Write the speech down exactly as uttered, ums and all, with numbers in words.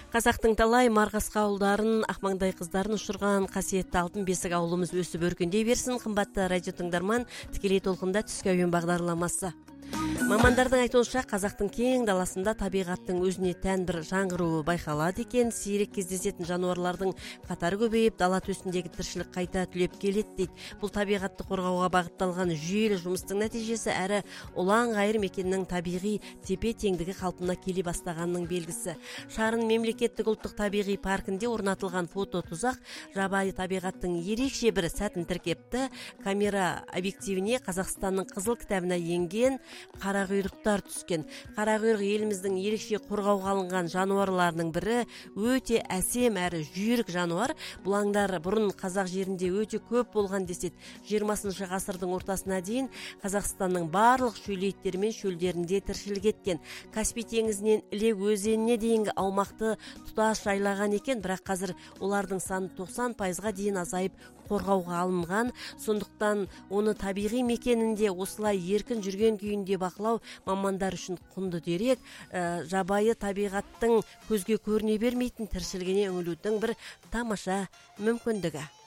Қазақтың талай марғасқа ауылдарын, ақмаңдай қыздарын ұшырған қасиетті алтын бесік ауылымыз өсіп өркендей берсін. Қымбатты радио тыңдарман, тікелей толқында түскі әуен бағдарламасы. Мамандардың айтуынша, қазақтың кең даласында табиғаттың өзіне тән бір жаңғыруы байқалады екен. Сирек кездесетін жануарлардың қатары көбейіп, дала төсіндегі тіршілік қайта түлеп келеді дейді. Бұл табиғатты қорғауға бағытталған жүйелі жұмыстың нәтижесі, әрі ұлан ғайыр мекеннің табиғи тепе теңдігі қалпына келе бастағанның белгісі. Шарын мемлекеттік ұлттық табиғи паркінде орнатылған фото тұзақ жабайы табиғаттың ерекше бір сәтін тіркепті. Камера объективіне Қазақстанның қызыл кітабына енген қарақұйрықтар түскен. Қарақұйрық еліміздің ерекше қорғауға алынған жануарларының бірі, өте әсем әрі жүйрік жануар. Бұлаңдар бұрын қазақ жерінде өте көп болған деседі. жиырмасыншы ғасырдың ортасына дейін Қазақстанның барлық шөлейттері мен шөлдерінде тіршілік еткен. Каспий теңізінен Іле өзеніне дейінгі аумақты тұтас жайлаған екен, бірақ қазір олардың саны тоқсан пайызға дейін азайып қорғауға алынған. Сондықтан оны табиғи мекенінде осылай еркін жүрген күйінде бақылау мамандар үшін құнды дерек. Ә, жабайы табиғаттың көзге көріне бермейтін тіршілігіне үңілудің бір тамаша мүмкіндігі.